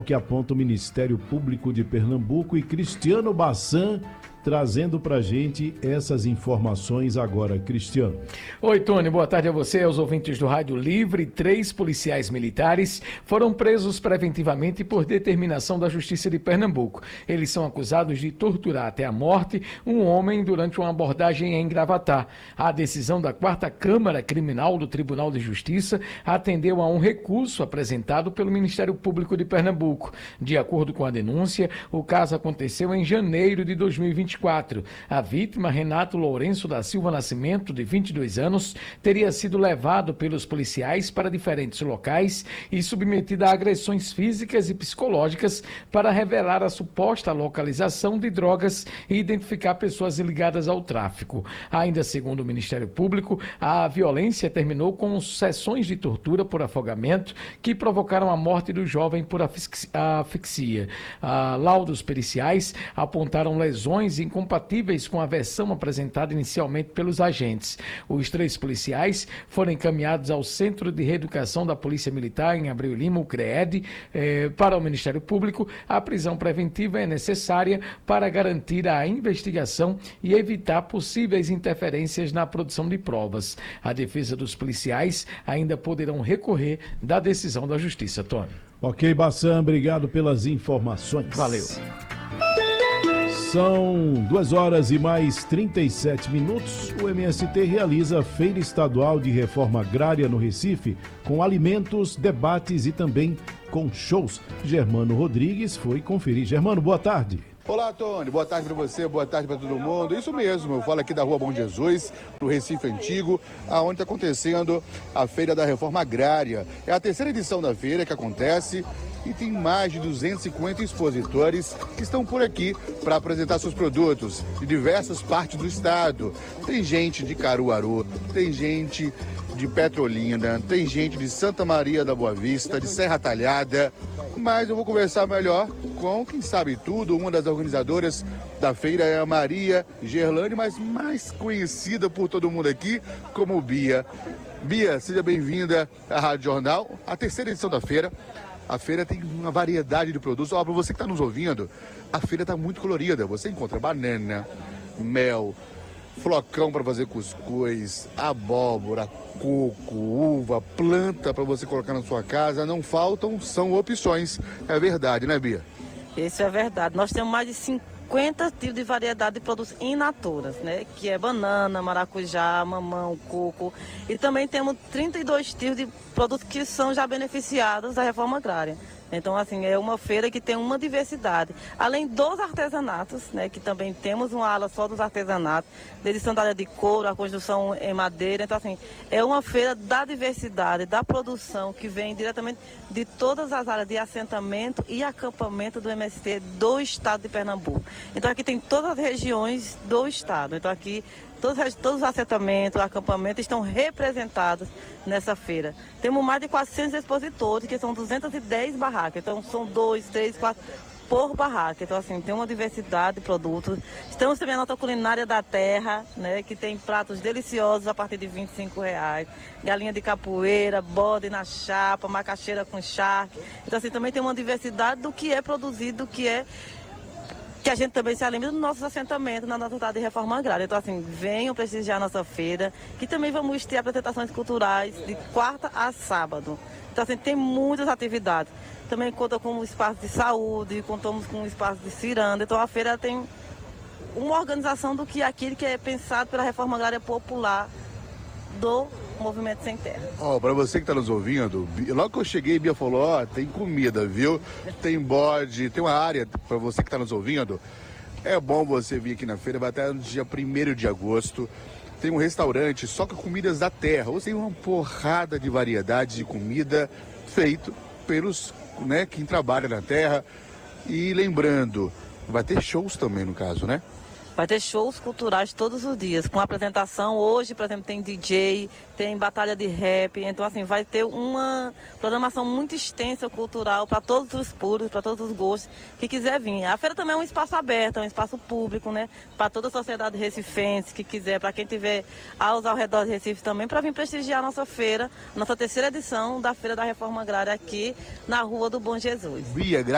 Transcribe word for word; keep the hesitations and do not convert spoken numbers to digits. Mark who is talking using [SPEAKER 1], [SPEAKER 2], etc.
[SPEAKER 1] que aponta o Ministério Público de Pernambuco e Cristiano Bassan trazendo pra gente essas informações agora, Cristiano.
[SPEAKER 2] Oi, Tony, boa tarde a você, aos ouvintes do Rádio Livre. Três policiais militares foram presos preventivamente por determinação da Justiça de Pernambuco. Eles são acusados de torturar até a morte um homem durante uma abordagem em Gravatá. A decisão da quarta Câmara Criminal do Tribunal de Justiça atendeu a um recurso apresentado pelo Ministério Público de Pernambuco. De acordo com a denúncia, o caso aconteceu em janeiro de dois mil e vinte e quatro. A vítima, Renato Lourenço da Silva Nascimento, de vinte e dois anos, teria sido levado pelos policiais para diferentes locais e submetido a agressões físicas e psicológicas para revelar a suposta localização de drogas e identificar pessoas ligadas ao tráfico. Ainda segundo o Ministério Público, a violência terminou com sessões de tortura por afogamento que provocaram a morte do jovem por asfixia. Ah, laudos periciais apontaram lesões incompatíveis com a versão apresentada inicialmente pelos agentes. Os três policiais foram encaminhados ao Centro de Reeducação da Polícia Militar em Abreu Lima, o CREED, eh, para o Ministério Público. A prisão preventiva é necessária para garantir a investigação e evitar possíveis interferências na produção de provas. A defesa dos policiais ainda poderão recorrer da decisão da Justiça, Tony.
[SPEAKER 1] Ok, Bassan, obrigado pelas informações.
[SPEAKER 2] Valeu.
[SPEAKER 1] São duas horas e mais trinta e sete minutos. O M S T realiza Feira Estadual de Reforma Agrária no Recife, com alimentos, debates e também com shows. Germano Rodrigues foi conferir. Germano, boa tarde.
[SPEAKER 3] Olá, Tony. Boa tarde para você, boa tarde para todo mundo. Isso mesmo, eu falo aqui da Rua Bom Jesus, no Recife Antigo, aonde está acontecendo a Feira da Reforma Agrária. É a terceira edição da feira que acontece e tem mais de duzentos e cinquenta expositores que estão por aqui para apresentar seus produtos de diversas partes do estado. Tem gente de Caruaru, tem gente de Petrolina, tem gente de Santa Maria da Boa Vista, de Serra Talhada, mas eu vou conversar melhor com quem sabe tudo. Uma das organizadoras da feira é a Maria Gerlane, mas mais conhecida por todo mundo aqui como Bia. Bia, seja bem-vinda à Rádio Jornal, a terceira edição da feira. A feira tem uma variedade de produtos. Ó, para você que está nos ouvindo, a feira está muito colorida. Você encontra banana, mel, flocão para fazer cuscuz, abóbora, coco, uva, planta para você colocar na sua casa. Não faltam, são opções. É verdade, né, Bia?
[SPEAKER 4] Isso é verdade. Nós temos mais de cinquenta tipos de variedade de produtos in naturas, né? Que é banana, maracujá, mamão, coco. E também temos trinta e dois tipos de produtos que são já beneficiados da reforma agrária. Então, assim, é uma feira que tem uma diversidade. Além dos artesanatos, né, que também temos uma ala só dos artesanatos, desde sandália de couro, a construção em madeira. Então, assim, é uma feira da diversidade, da produção, que vem diretamente de todas as áreas de assentamento e acampamento do M S T do estado de Pernambuco. Então, aqui tem todas as regiões do estado. Então, aqui Todos, todos os assentamentos, acampamentos estão representados nessa feira. Temos mais de quatrocentos expositores, que são duzentas e dez barracas. Então, são dois, três, quatro por barraca. Então, assim, tem uma diversidade de produtos. Estamos também na nossa culinária da terra, né, que tem pratos deliciosos a partir de vinte e cinco reais. Galinha de capoeira, bode na chapa, macaxeira com charque. Então, assim, também tem uma diversidade do que é produzido, do que é... que a gente também se alimenta dos nossos assentamentos na nossa cidade de reforma agrária. Então, assim, venham prestigiar a nossa feira, que também vamos ter apresentações culturais de quarta a sábado. Então, assim, tem muitas atividades. Também conta com um espaço de saúde, contamos com um espaço de ciranda. Então, a feira tem uma organização do que é aquilo que é pensado pela reforma agrária popular do Movimento Sem Terra.
[SPEAKER 3] Ó, oh, para você que está nos ouvindo, logo que eu cheguei, Bia falou, ó, oh, tem comida, viu? Tem bode, tem uma área para você que está nos ouvindo. É bom você vir aqui na feira, vai até no dia primeiro de agosto. Tem um restaurante só com comidas da terra. Você tem uma porrada de variedades de comida feito pelos, né, quem trabalha na terra. E lembrando, vai ter shows também no caso, né?
[SPEAKER 4] Vai ter shows culturais todos os dias, com apresentação. Hoje, por exemplo, tem D J, tem batalha de rap. Então, assim, vai ter uma programação muito extensa cultural para todos os públicos, para todos os gostos que quiser vir. A feira também é um espaço aberto, é um espaço público, né? Para toda a sociedade recifense que quiser, para quem tiver aos ao redor de Recife também, para vir prestigiar a nossa feira, nossa terceira edição da Feira da Reforma Agrária aqui na Rua do Bom Jesus.
[SPEAKER 3] Bia,